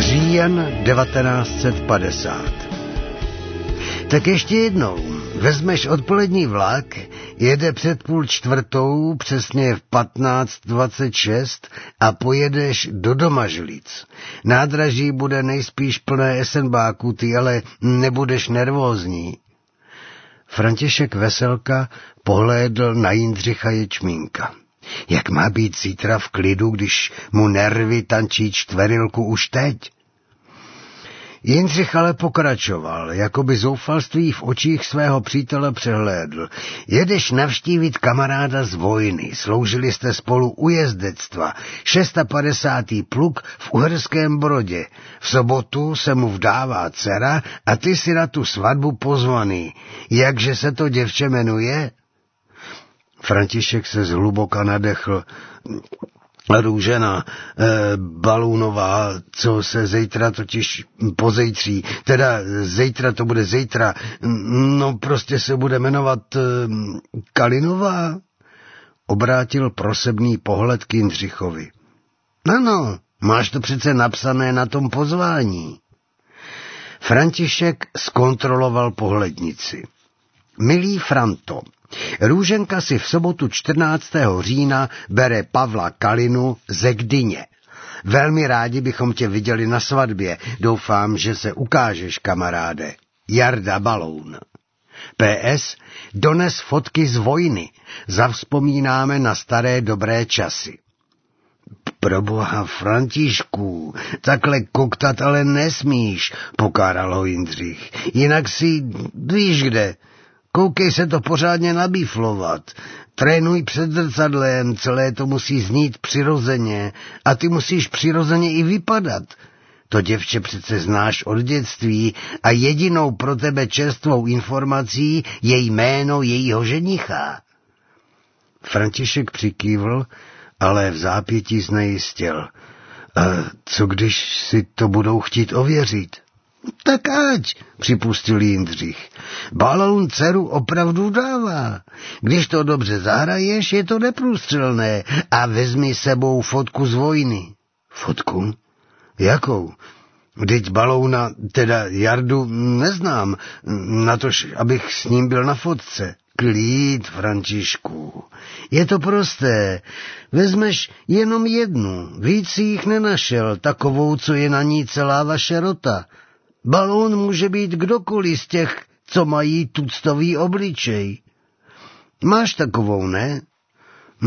Říjen 1950. Tak ještě jednou. Vezmeš odpolední vlak, jede před 3:30, přesně v 15:26 a pojedeš do Domažlic. Nádraží bude nejspíš plné esenbáků, ty ale nebudeš nervózní. František Veselka pohlédl na Jindřicha Ječmínka. Jak má být zítra v klidu, když mu nervy tančí čtverilku už teď? Jindřich ale pokračoval, jako by zoufalství v očích svého přítele přehlédl. Jedeš navštívit kamaráda z vojny, sloužili jste spolu u jezdectva, 650. pluk v Uherském Brodě. V sobotu se mu vdává dcera a ty si na tu svatbu pozvaný. Jakže se to děvče jmenuje? František se zhluboka nadechl. Růžena, Balůnová, co se zítra totiž pozejtří, teda zítra to bude zítra, no prostě se bude jmenovat Kalinová. Obrátil prosebný pohled k Jindřichovi. Ano, máš to přece napsané na tom pozvání. František zkontroloval pohlednici. Milý Franto, Růženka si v sobotu 14. října bere Pavla Kalinu ze Gdyně. Velmi rádi bychom tě viděli na svatbě. Doufám, že se ukážeš, kamaráde. Jarda Baloun. PS. Dones fotky z vojny. Zavzpomínáme na staré dobré časy. Proboha, Františku, takhle koktat ale nesmíš, pokáral ho Jindřich. Jinak si víš kde. Koukej se to pořádně nabíflovat. Trénuj před zrcadlem, celé to musí znít přirozeně a ty musíš přirozeně i vypadat. To děvče přece znáš od dětství a jedinou pro tebe čerstvou informací je jméno jejího ženicha. František přikývl, ale v zápětí znejistil. A co když si to budou chtít ověřit? Tak ať, připustil Jindřich. Baloun dceru opravdu dává. Když to dobře zahraješ, je to neprůstřelné a vezmi sebou fotku z vojny. Fotku? Jakou? Vždyť Balouna, teda Jardu, neznám, natož abych s ním byl na fotce. Klid, Františku. Je to prosté. Vezmeš jenom jednu, víc si jich nenašel, takovou, co je na ní celá vaše rota. Baloun může být kdokoliv z těch, co mají tuctový obličej. Máš takovou, ne?